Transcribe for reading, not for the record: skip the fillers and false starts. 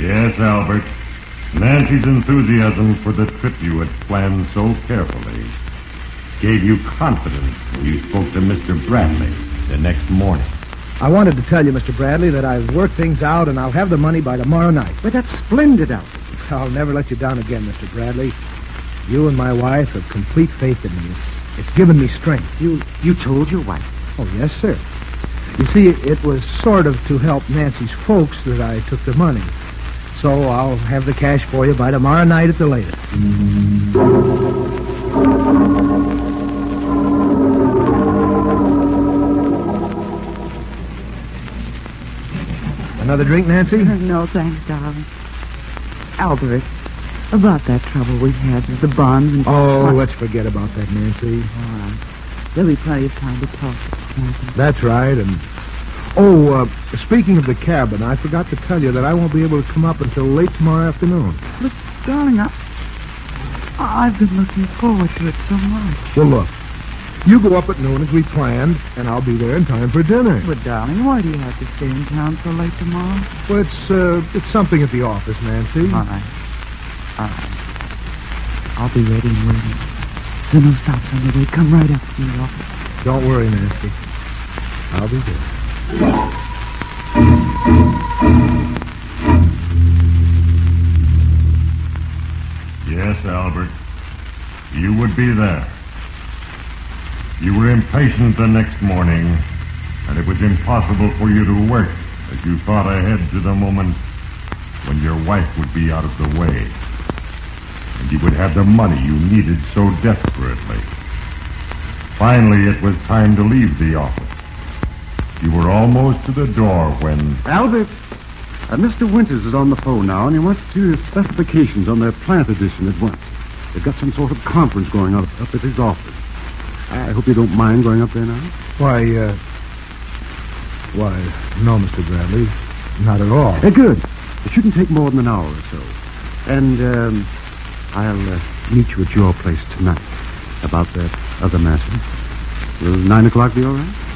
Yes, Albert. Nancy's enthusiasm for the trip you had planned so carefully gave you confidence when you spoke to Mr. Bradley the next morning. I wanted to tell you, Mr. Bradley, that I've worked things out and I'll have the money by tomorrow night. But that's splendid, Albert. I'll never let you down again, Mr. Bradley. You and my wife have complete faith in me. It's given me strength. You told your wife? Oh, yes, sir. You see, it was sort of to help Nancy's folks that I took the money. So I'll have the cash for you by tomorrow night at the latest. Another drink, Nancy? No, thanks, darling. Albert, about that trouble we had with the bonds and... Oh, let's forget about that, Nancy. All right. There'll be plenty of time to talk. That's right, and... speaking of the cabin, I forgot to tell you that I won't be able to come up until late tomorrow afternoon. But, darling, I've been looking forward to it so much. Well, look, you go up at noon as we planned, and I'll be there in time for dinner. But, darling, why do you have to stay in town so late tomorrow? Well, it's something at the office, Nancy. All right. I'll be ready and waiting. So no stops on the way. Come right up to the office. Don't worry, Nancy. I'll be there. Yes, Albert. You would be there. You were impatient the next morning, and it was impossible for you to work as you thought ahead to the moment when your wife would be out of the way, and you would have the money you needed so desperately. Finally, it was time to leave the office. You were almost to the door when... Albert, Mr. Winters is on the phone now, and he wants to see the specifications on their plant edition at once. They've got some sort of conference going on up at his office. I hope you don't mind going up there now. Why, no, Mr. Bradley. Not at all. Good. It shouldn't take more than an hour or so. And, I'll meet you at your place tonight about that other matter. Will 9 o'clock be all right?